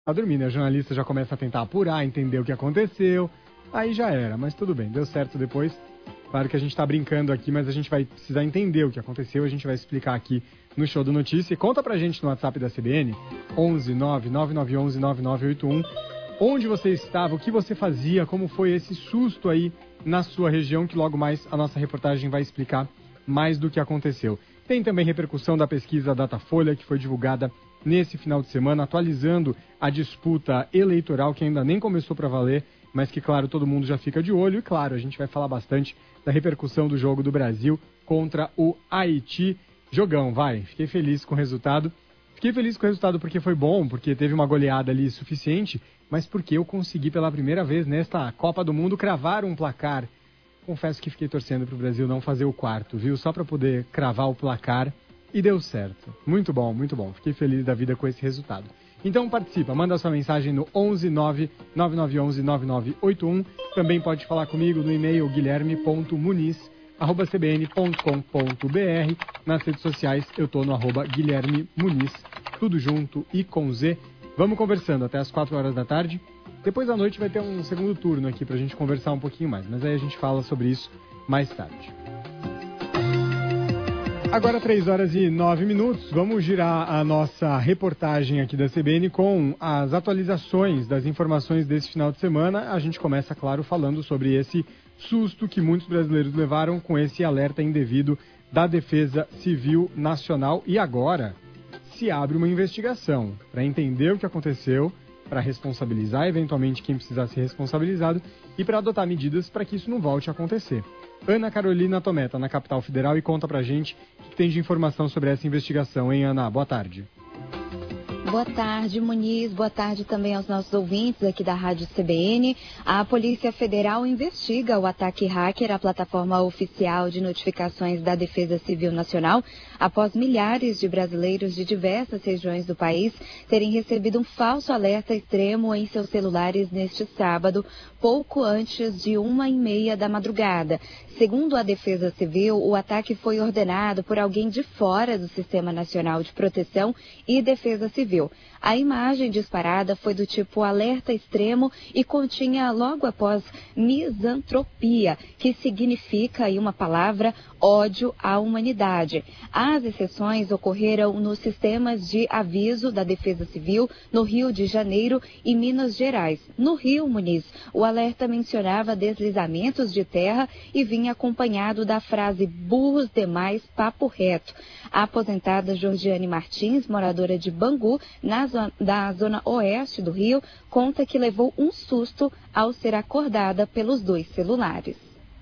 a dormir, né? O jornalista já começa a tentar apurar, entender o que aconteceu. Aí já era, mas tudo bem, deu certo depois. Claro que a gente tá brincando aqui, mas a gente vai precisar entender o que aconteceu. A gente vai explicar aqui no Show do Notícia. E conta pra gente no WhatsApp da CBN, 11 99911 9981. Onde você estava, o que você fazia, como foi esse susto aí na sua região, que logo mais a nossa reportagem vai explicar mais do que aconteceu. Tem também repercussão da pesquisa Datafolha, que foi divulgada nesse final de semana, atualizando a disputa eleitoral, que ainda nem começou para valer, mas que, claro, todo mundo já fica de olho. E, claro, a gente vai falar bastante da repercussão do jogo do Brasil contra o Haiti. Jogão, vai. Fiquei feliz com o resultado. Fiquei feliz com o resultado porque foi bom, porque teve uma goleada ali suficiente, mas porque eu consegui pela primeira vez nesta Copa do Mundo cravar um placar. Confesso que fiquei torcendo para o Brasil não fazer o quarto, viu? Só para poder cravar o placar e deu certo. Muito bom, muito bom. Fiquei feliz da vida com esse resultado. Então participa, manda sua mensagem no 11 99911 9981. Também pode falar comigo no e-mail guilherme.muniz@cbn.com.br. Nas redes sociais eu tô no @Guilherme Muniz, tudo junto e com Z. Vamos conversando até as 4 horas da tarde. Depois da noite vai ter um segundo turno aqui pra gente conversar um pouquinho mais, mas aí a gente fala sobre isso mais tarde. Agora 3 horas e 9 minutos, vamos girar a nossa reportagem aqui da CBN com as atualizações das informações desse final de semana. A gente começa, claro, falando sobre esse susto que muitos brasileiros levaram com esse alerta indevido da Defesa Civil Nacional. E agora se abre uma investigação para entender o que aconteceu, para responsabilizar eventualmente quem precisar ser responsabilizado e para adotar medidas para que isso não volte a acontecer. Ana Carolina Tomé tá na capital federal e conta pra gente o que tem de informação sobre essa investigação, hein, Ana? Boa tarde. Boa tarde, Muniz. Boa tarde também aos nossos ouvintes aqui da Rádio CBN. A Polícia Federal investiga o ataque hacker à plataforma oficial de notificações da Defesa Civil Nacional após milhares de brasileiros de diversas regiões do país terem recebido um falso alerta extremo em seus celulares neste sábado, pouco antes de 1h30 da madrugada. Segundo a Defesa Civil, o ataque foi ordenado por alguém de fora do Sistema Nacional de Proteção e Defesa Civil. A imagem disparada foi do tipo alerta extremo e continha logo após misantropia, que significa, em uma palavra, ódio à humanidade. As exceções ocorreram nos sistemas de aviso da Defesa Civil no Rio de Janeiro e Minas Gerais. No Rio, Muniz, o alerta mencionava deslizamentos de terra e vinha acompanhado da frase burros demais, papo reto. A aposentada Georgiane Martins, moradora de Bangu, da zona oeste do Rio, conta que levou um susto ao ser acordada pelos 2 celulares.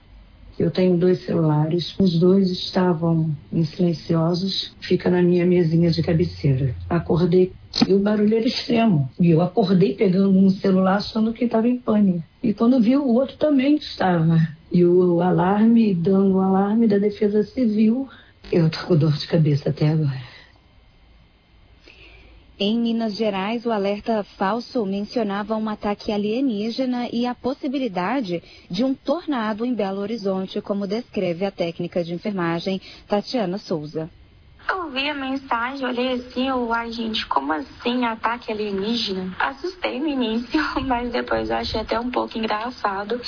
Eu tenho 2 celulares, os 2 estavam em silenciosos, fica na minha mesinha de cabeceira. Acordei e o barulho era extremo. E eu acordei pegando um celular achando que estava em pane. E quando vi, o outro também estava. E o alarme, dando o alarme da Defesa Civil, eu tô com dor de cabeça até agora. Em Minas Gerais, o alerta falso mencionava um ataque alienígena e a possibilidade de um tornado em Belo Horizonte, como descreve a técnica de enfermagem Tatiana Souza. Eu vi a mensagem, olhei assim, ai gente, como assim ataque alienígena? Assustei no início, mas depois eu achei até um pouco engraçado.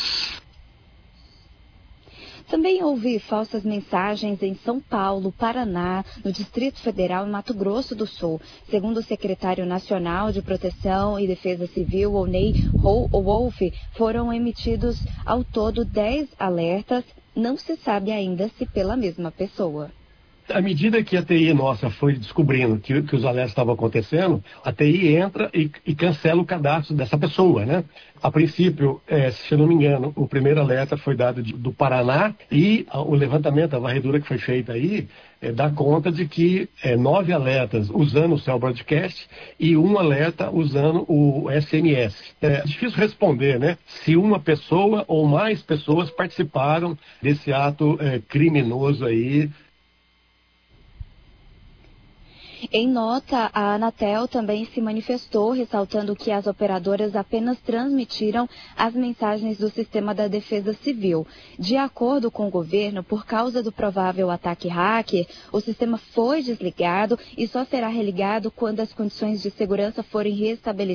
Também houve falsas mensagens em São Paulo, Paraná, no Distrito Federal e Mato Grosso do Sul. Segundo o secretário nacional de Proteção e Defesa Civil, Onei Wolf, foram emitidos ao todo 10 alertas. Não se sabe ainda se pela mesma pessoa. À medida que a TI nossa foi descobrindo que os alertas estavam acontecendo, a TI entra e cancela o cadastro dessa pessoa, né? A princípio, se eu não me engano, o primeiro alerta foi dado do Paraná e o levantamento, a varredura que foi feita aí, dá conta de que 9 alertas usando o Cell Broadcast e 1 alerta usando o SMS. É difícil responder, né? Se uma pessoa ou mais pessoas participaram desse ato criminoso aí. Em nota, a Anatel também se manifestou, ressaltando que as operadoras apenas transmitiram as mensagens do sistema da Defesa Civil. De acordo com o governo, por causa do provável ataque hacker, o sistema foi desligado e só será religado quando as condições de segurança forem restabelecidas